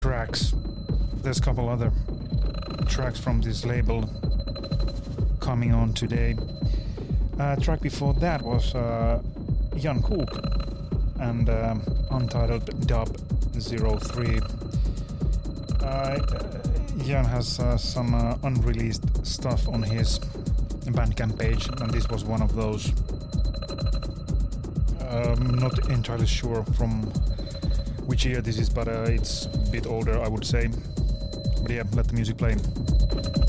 tracks. There's a couple other tracks from this label coming on today. Track before that was Jan Kook and Untitled Dub 03. Jan has some unreleased stuff on his Bandcamp page, and this was one of those. Not entirely sure from which year this is, but it's a bit older, I would say. But yeah, let the music play.